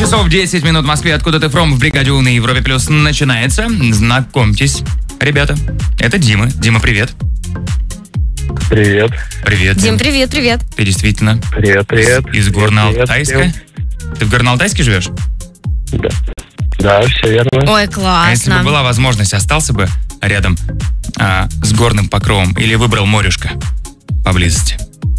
часов 10 минут в Москве. Откуда ты from в бригаде У на Европе Плюс начинается. Знакомьтесь, ребята. Это Дима. Дима, привет. Привет. Привет. Дим, привет. Ты действительно Привет. из Горно-Алтайска? Ты в Горно-Алтайске живешь? Да, все верно. Ой, А если бы классно. была возможность, остался бы рядом с горным покровом или выбрал морюшко поблизости?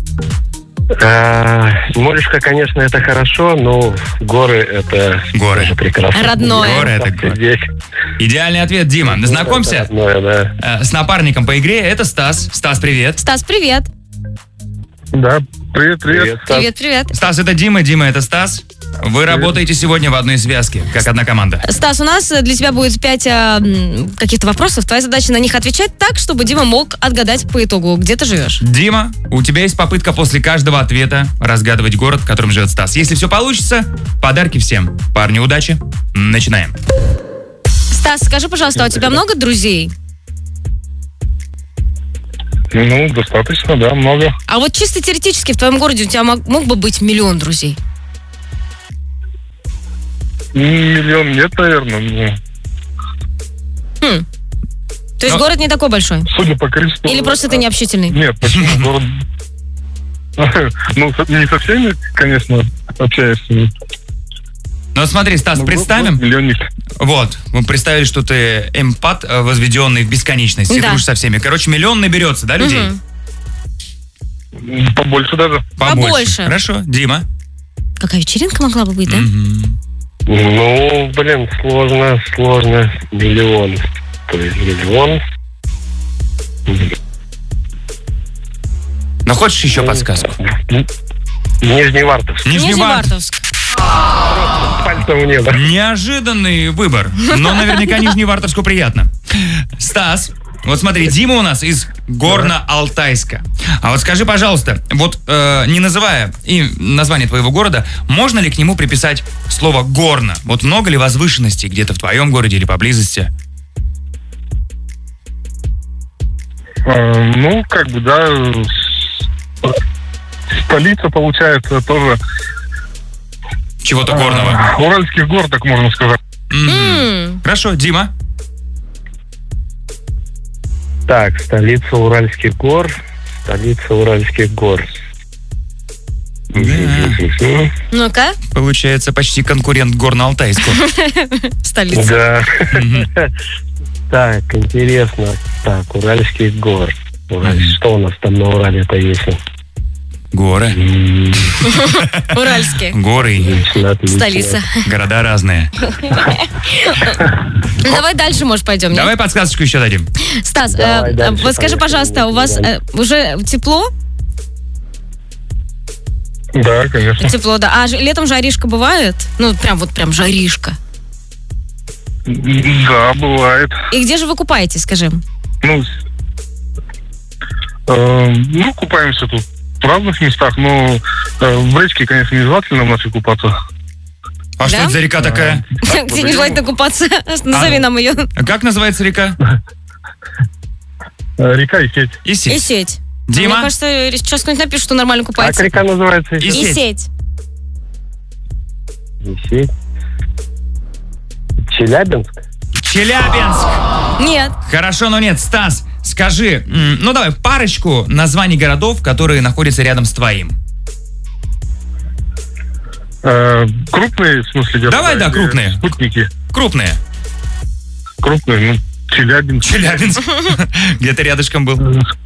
Морюшка, конечно, это хорошо, но горы это Горы. тоже прекрасно. Родное. Горы это горы. Здесь. Идеальный ответ, Дима. Знакомься Это родное, да. с напарником по игре. Это Стас. Стас, привет. Стас, привет. Да, привет. Стас. Привет. Стас, это Дима. Дима, это Стас. Вы работаете сегодня в одной связке, как одна команда. Стас, у нас для тебя будет 5 каких-то вопросов. Твоя задача на них отвечать так, чтобы Дима мог отгадать по итогу, где ты живешь. Дима, у тебя есть попытка после каждого ответа разгадывать город, в котором живет Стас. Если все получится, подарки всем. Парни, удачи. Начинаем. Стас, скажи, пожалуйста, а у тебя много друзей? Ну, достаточно, да, много. А вот чисто теоретически в твоем городе у тебя мог бы быть 1 000 000 друзей? Миллион нет, наверное. То есть город не такой большой? Судя по количеству... Или просто ты необщительный? Нет, почему город... Ну, не со всеми, конечно, общаюсь. Ну смотри, Стас, представим. Миллионник. Вот, мы представили, что ты эмпат, возведенный в бесконечность. И Да. дружишь со всеми. Короче, 1 000 000 наберется, да, людей? Мгм. Побольше даже. Побольше. Хорошо, Дима. Какая вечеринка могла бы быть, да? Мгм. Ну, блин, сложно. Миллион. То есть миллион. Но хочешь еще подсказку? Нижневартовск. Нижневартовск. Пальцем в небо. Неожиданный выбор, но наверняка Нижневартовску приятно. Стас, вот смотри, Дима у нас из Горно-Алтайска. А вот скажи, пожалуйста, вот не называя и название твоего города, можно ли к нему приписать слово «горно»? Вот много ли возвышенностей где-то в твоем городе или поблизости? Ну, как бы, да, столица, получается, тоже... Чего-то горного. Уральских гор, так можно сказать. Мгм. Хорошо, Дима. Так, столица Уральских гор. Ну-ка, Получается, почти конкурент Горно-Алтайску. столица. Да. Так, интересно. Так, Уральских гор. Что у нас там на Урале-то есть? Горы. Уральские. Горы. Отлично. Столица. Города разные. Ну, давай дальше, может, пойдем. нет? Давай подсказочку еще дадим. Стас, Давай дальше, вот скажи, поехали. пожалуйста, у вас уже тепло? Да, конечно. Тепло, да. А летом жаришка бывает? Ну, прям жаришка. Да, бывает. И где же вы купаетесь, скажи? Ну, купаемся тут в разных местах, но в речке, конечно, нежелательно в нашей купаться. А что Да? это за река такая? Где не желательно купаться? Назови нам ее. Как называется река? Река и сеть. И Исеть. сеть. Дима? Мне кажется, сейчас кто-нибудь напишет, что нормально Как купается. река называется? И И сеть. сеть. Сеть. Челябинск? Челябинск. Нет. Хорошо, но нет. Стас, скажи, ну давай, парочку названий городов, которые находятся рядом с твоим. Крупные, в смысле, города? Давай, да, или крупные. Спутники. Крупные. Крупные, ну, Челябинск. Челябинск. Где-то рядышком был.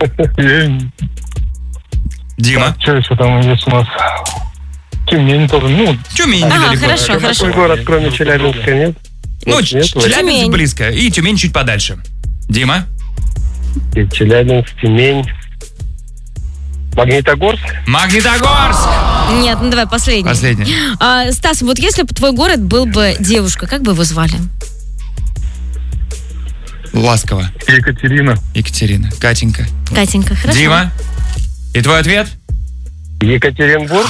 Дима. Что еще там есть у нас? Тюмень тоже, ну... Тюмень Ага, недалеко. хорошо. Какой город, кроме Челябинска, нет? Ну, Нет, Челябинск Тюмень. близко. И Тюмень чуть подальше. Дима. Челябинск, Тюмень. Магнитогорск? Магнитогорск. Нет, ну давай последний. Последний. Стас, вот если бы твой город был бы девушка, как бы его звали? Ласково. Екатерина. Екатерина. Катенька. Катенька, хорошо. Дима. И твой ответ? Екатеринбург?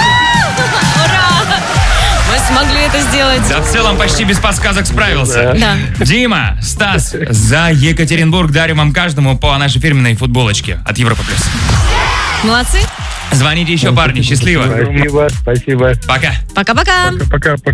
Мы смогли это сделать. Да, в целом почти без подсказок справился. Да. Дима, Стас, за Екатеринбург дарим вам каждому по нашей фирменной футболочке от Европа+. Молодцы. Звоните еще, парни. Счастливо. Спасибо. Пока. Пока-пока. Пока-пока.